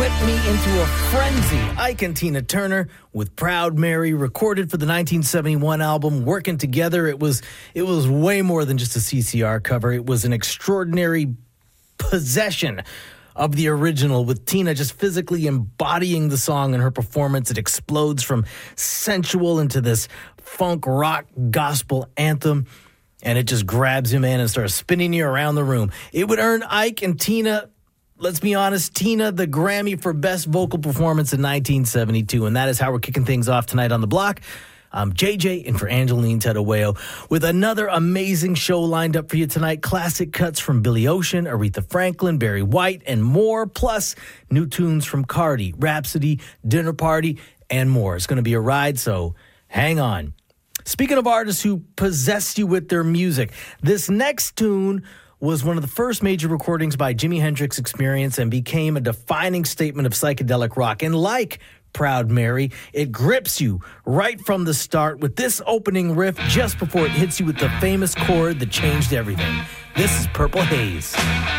whipped me into a frenzy. Ike and Tina Turner with Proud Mary, recorded for the 1971 album Working Together. It was way more than just a CCR cover. It was an extraordinary possession of the original, with Tina just physically embodying the song in her performance. It explodes from sensual into this funk rock gospel anthem, and it just grabs you, man, and starts spinning you around the room. It would earn Ike and Tina, let's be honest, Tina the Grammy for Best Vocal Performance in 1972, and that is how we're kicking things off tonight on The Block. I'm JJ, and for Angeline Tedaweo, with another amazing show lined up for you tonight. Classic cuts from Billy Ocean, Aretha Franklin, Barry White, and more, plus new tunes from Cardi, Rhapsody, Dinner Party, and more. It's going to be a ride, so hang on. Speaking of artists who possess you with their music, this next tune was one of the first major recordings by Jimi Hendrix Experience and became a defining statement of psychedelic rock. And like Proud Mary, it grips you right from the start with this opening riff just before it hits you with the famous chord that changed everything. This is Purple Haze.